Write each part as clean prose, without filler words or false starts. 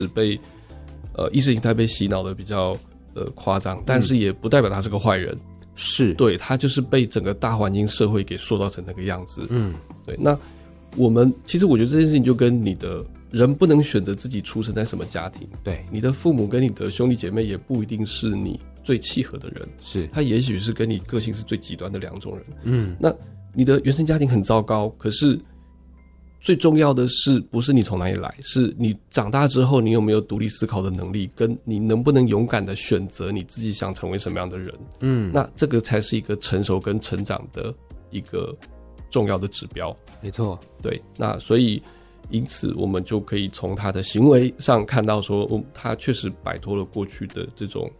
被意识形态被洗脑的比较夸张，但是也不代表他是个坏人。 是， 对，他就是被整个大环境社会给塑造成那个样子。对。那其实我觉得这件事情就跟你的人不能选择自己出生在什么家庭， 对， 你的父母跟你的兄弟姐妹也不一定是你最契合的人， 是， 他也许是跟你个性是最极端的两种人。那你的原生家庭很糟糕，可是最重要的是不是你从哪里来，是你长大之后你有没有独立思考的能力，跟你能不能勇敢的选择你自己想成为什么样的人。那这个才是一个成熟跟成长的一个重要的指标。 没错。 对，那所以因此我们就可以从他的行为上看到说，他确实摆脱了过去的这种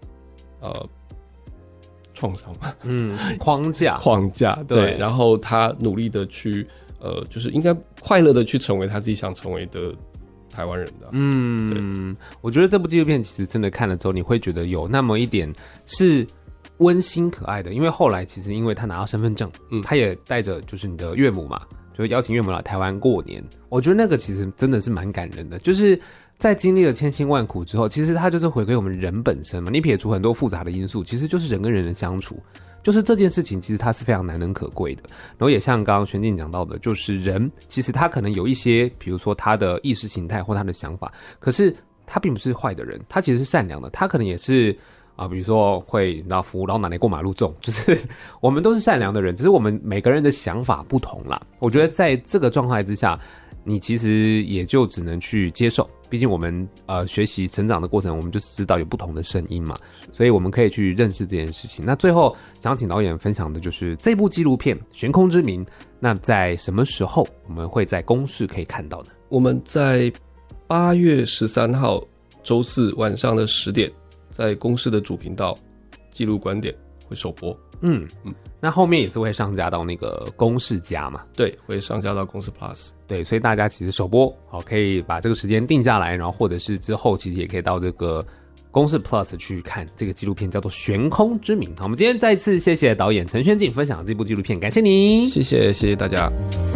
创伤嘛， 框架， 对，然后他努力的去就是应该快乐的去成为他自己想成为的台湾人的。对， 我觉得这部纪录片其实真的看了之后，你会觉得有那么一点是温馨可爱的，因为后来其实因为他拿到身份证，他也带着就是你的岳母嘛，就邀请岳母来台湾过年。我觉得那个其实真的是蛮感人的，就是在经历了千辛万苦之后，其实他就是回归我们人本身嘛。你撇除很多复杂的因素，其实就是人跟人的相处。就是这件事情其实它是非常难能可贵的，然后也像刚刚玄静讲到的，就是人其实他可能有一些比如说他的意识形态或他的想法，可是他并不是坏的人，他其实是善良的，他可能也是比如说会扶老奶奶过马路这种，就是我们都是善良的人，只是我们每个人的想法不同啦。我觉得在这个状态之下，你其实也就只能去接受，毕竟我们学习成长的过程，我们就是知道有不同的声音嘛，所以我们可以去认识这件事情。那最后想请导演分享的就是这部纪录片《悬空之名》，那在什么时候我们会在公视可以看到呢？ 我们在8月13号周四晚上的10点，在公视的主频道纪录观点会首播。 那后面也是会上架到那个公视+嘛？ 对，会上架到公视 Plus。 对，所以大家其实首播可以把这个时间定下来，然后或者是之后其实也可以到这个公视 Plus 去看这个纪录片，叫做《悬空之名》。好，我们今天再次谢谢导演陈玄静分享这部纪录片，感谢你， 谢谢大家。